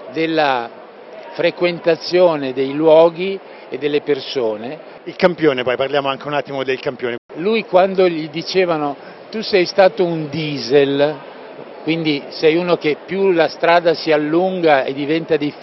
della frequentazione dei luoghi e delle persone. Il campione, poi parliamo anche un attimo del campione. Lui, quando gli dicevano tu sei stato un diesel, quindi sei uno che più la strada si allunga e diventa difficile